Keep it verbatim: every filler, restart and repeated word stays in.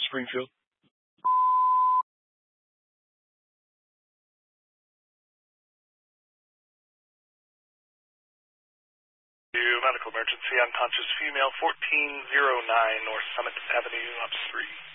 Springfield. Medical emergency, unconscious female, fourteen oh nine North Summit Avenue, up three.